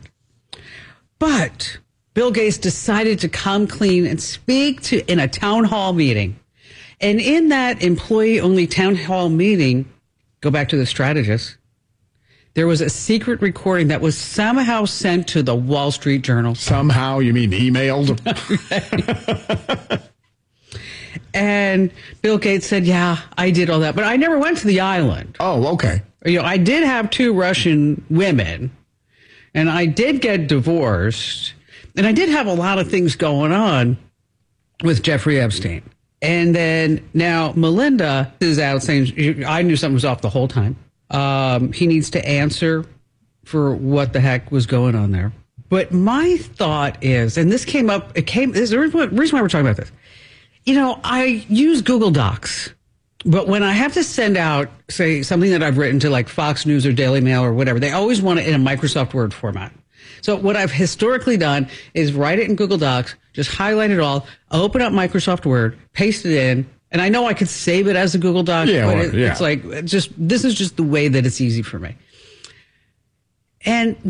But Bill Gates decided to come clean and speak to in a town hall meeting. And in that employee-only town hall meeting, go back to the strategist, there was a secret recording that was somehow sent to the Wall Street Journal. Somehow, you mean emailed? And Bill Gates said, yeah, I did all that. But I never went to the island. Oh, okay. You know, I did have two Russian women, and I did get divorced, and I did have a lot of things going on with Jeffrey Epstein. And then now Melinda is out saying, I knew something was off the whole time. Um, he needs to answer for what the heck was going on there. But my thought is, and this came up, it came, there's a reason why we're talking about this. You know, I use Google Docs, but when I have to send out, say, something that I've written to like Fox News or Daily Mail or whatever, they always want it in a Microsoft Word format. So what I've historically done is write it in Google Docs, just highlight it all, open up Microsoft Word, paste it in, and I know I could save it as a Google Doc, yeah, but well, it, yeah. it's like, it's just, this is just the way that it's easy for me. And